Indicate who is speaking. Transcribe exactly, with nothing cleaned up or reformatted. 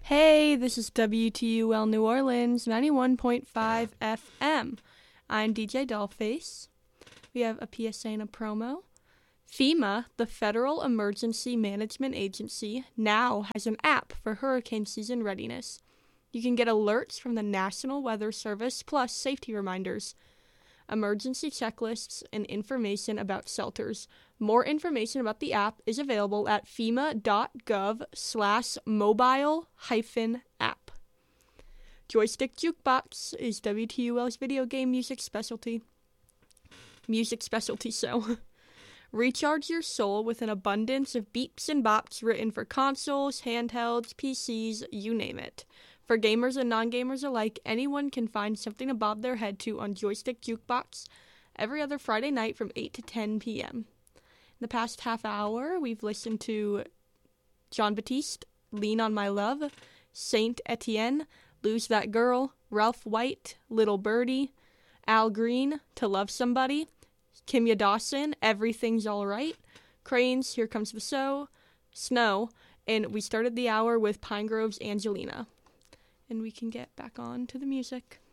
Speaker 1: Hey, this is W T U L New Orleans, ninety-one point five F M. I'm D J Dollface. We have a P S A and a promo. FEMA, the Federal Emergency Management Agency, now has an app for hurricane season readiness. You can get alerts from the National Weather Service plus safety reminders, emergency checklists, and information about shelters. More information about the app is available at fema.gov slash mobile hyphen app. Joystick Jukebox is W T U L's video game music specialty. Music specialty show. Recharge your soul with an abundance of beeps and bops written for consoles, handhelds, P Cs, you name it. For gamers and non-gamers alike, anyone can find something to bob their head to on Joystick Jukebox every other Friday night from eight to ten p.m. In the past half hour, we've listened to Jon Batiste, Lean on My Love, Saint Etienne, Lose That Girl, Ralph White, Little Birdie, Al Green, To Love Somebody, Kimya Dawson, Everything's Alright, Cranes, Here Comes the Show, Snow, and we started the hour with Pine Grove's Angelina. And we can get back on to the music.